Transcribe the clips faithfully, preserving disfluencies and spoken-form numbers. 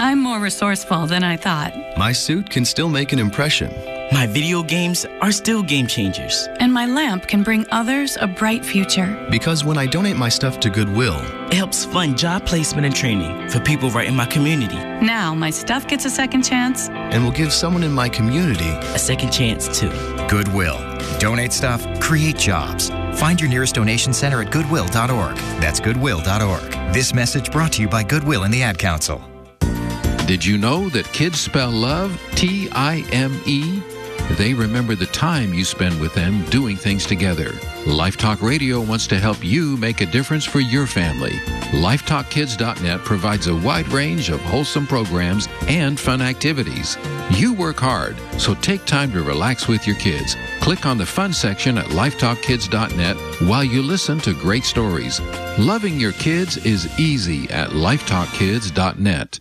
I'm more resourceful than I thought. My suit can still make an impression. My video games are still game changers. And my lamp can bring others a bright future. Because when I donate my stuff to Goodwill, it helps fund job placement and training for people right in my community. Now my stuff gets a second chance. And will give someone in my community a second chance too. Goodwill. Donate stuff, create jobs. Find your nearest donation center at goodwill dot org. That's goodwill dot org. This message brought to you by Goodwill and the Ad Council. Did you know that kids spell love T I M E? They remember the time you spend with them doing things together. Life Talk Radio wants to help you make a difference for your family. life talk kids dot net provides a wide range of wholesome programs and fun activities. You work hard, so take time to relax with your kids. Click on the fun section at life talk kids dot net while you listen to great stories. Loving your kids is easy at life talk kids dot net.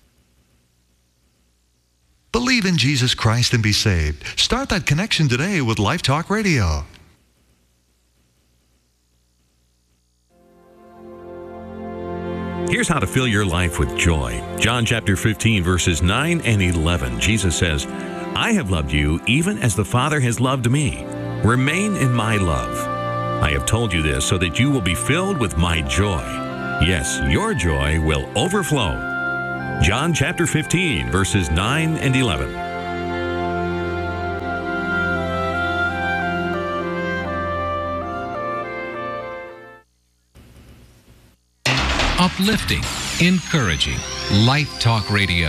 Believe in Jesus Christ and be saved. Start that connection today with Life Talk Radio. Here's how to fill your life with joy. John chapter fifteen, verses nine and eleven. Jesus says, I have loved you even as the Father has loved me. Remain in my love. I have told you this so that you will be filled with my joy. Yes, your joy will overflow. John chapter fifteen, verses nine and eleven. Uplifting, encouraging, Life Talk Radio.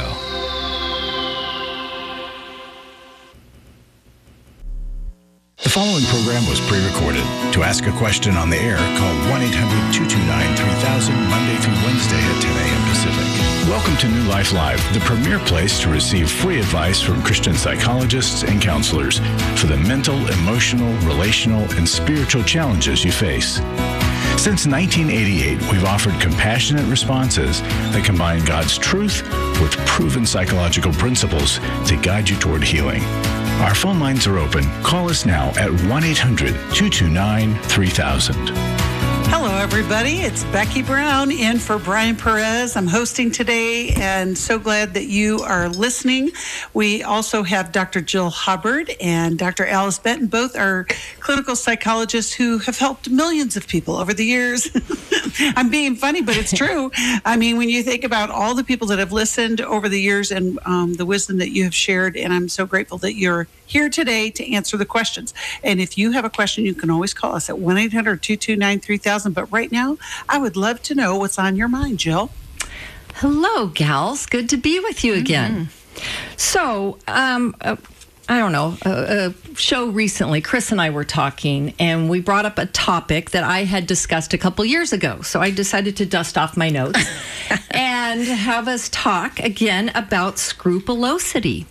The following program was pre-recorded. To ask a question on the air, call one eight hundred two two nine three thousand Monday through Wednesday at ten a.m. Pacific. Welcome to New Life Live, the premier place to receive free advice from Christian psychologists and counselors for the mental, emotional, relational, and spiritual challenges you face. Since nineteen eighty-eight, we've offered compassionate responses that combine God's truth with proven psychological principles to guide you toward healing. Our phone lines are open. Call us now at one eight hundred two two nine three thousand. Hello, everybody. It's Becky Brown in for Brian Perez. I'm hosting today and so glad that you are listening. We also have Doctor Jill Hubbard and Doctor Alice Benton. Both are clinical psychologists who have helped millions of people over the years. I'm being funny, but it's true. I mean, when you think about all the people that have listened over the years and um, the wisdom that you have shared, and I'm so grateful that you're here today to answer the questions. And if you have a question, you can always call us at one eight hundred two two nine three thousand. But right now, I would love to know what's on your mind, Jill. Hello, gals. Good to be with you again. Mm-hmm. So, um, uh, I don't know, a, a show recently, Chris and I were talking, and we brought up a topic that I had discussed a couple years ago. So I decided to dust off my notes and have us talk again about scrupulosity.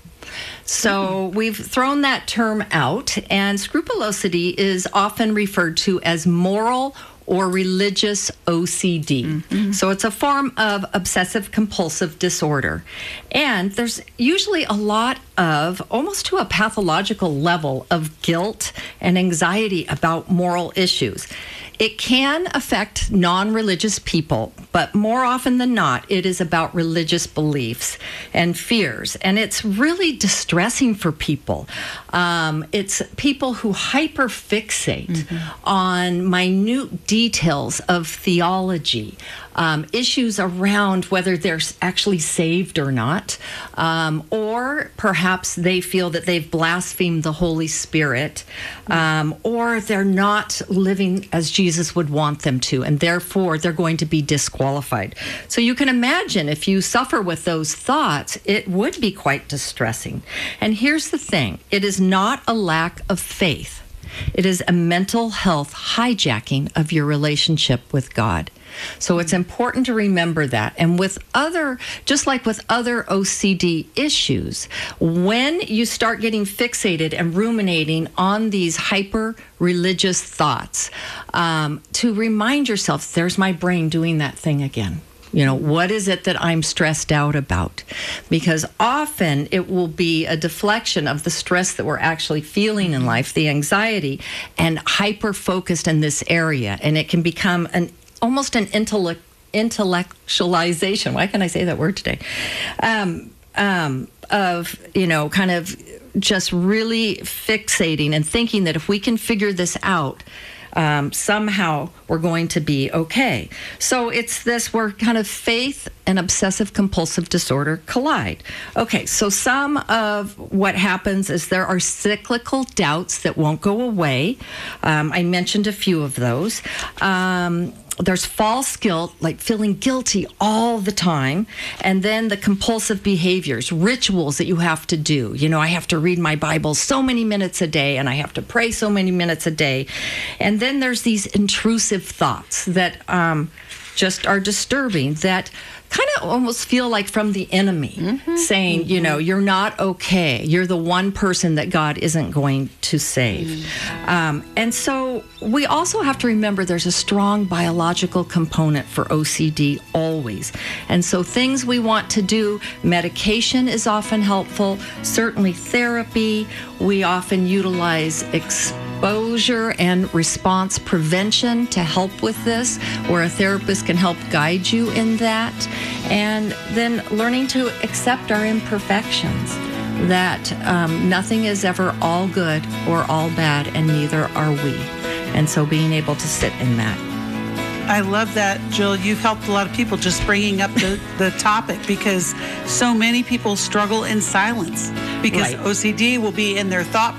So we've thrown that term out, and scrupulosity is often referred to as moral or religious O C D. Mm-hmm. So it's a form of obsessive compulsive disorder. And there's usually a lot of, almost to a pathological level, of guilt and anxiety about moral issues. It can affect non-religious people, but more often than not, it is about religious beliefs and fears. And it's really distressing for people. Um, it's people who hyperfixate mm-hmm. on minute details of theology, um, issues around whether they're actually saved or not, um, or perhaps they feel that they've blasphemed the Holy Spirit, um, or they're not living as Jesus Jesus would want them to, and therefore they're going to be disqualified. So you can imagine if you suffer with those thoughts, it would be quite distressing. And here's the thing, it is not a lack of faith. It is a mental health hijacking of your relationship with God. So it's important to remember that. And with other, just like with other O C D issues, when you start getting fixated and ruminating on these hyper-religious thoughts, um, to remind yourself, there's my brain doing that thing again. You know, what is it that I'm stressed out about? Because often it will be a deflection of the stress that we're actually feeling in life, the anxiety, and hyper-focused in this area. And it can become an almost an intellect, intellectualization. Why can't I say that word today? Um, um, of, you know, kind of just really fixating and thinking that if we can figure this out, Um, somehow we're going to be okay. So it's this where kind of faith and obsessive compulsive disorder collide. Okay, so some of what happens is there are cyclical doubts that won't go away. Um, I mentioned a few of those. Um, There's false guilt, like feeling guilty all the time. And then the compulsive behaviors, rituals that you have to do. You know, I have to read my Bible so many minutes a day, and I have to pray so many minutes a day. And then there's these intrusive thoughts that um, just are disturbing, that kind of almost feel like from the enemy, mm-hmm. saying, mm-hmm. you know, you're not okay. You're the one person that God isn't going to save. Mm-hmm. Um, and so we also have to remember there's a strong biological component for O C D always. And so things we want to do, medication is often helpful, certainly therapy. We often utilize exposure and response prevention to help with this, where a therapist can help guide you in that. And then learning to accept our imperfections, that um, nothing is ever all good or all bad, and neither are we. And so being able to sit in that. I love that, Jill. You've helped a lot of people just bringing up the, the topic, because so many people struggle in silence because right. O C D will be in their thought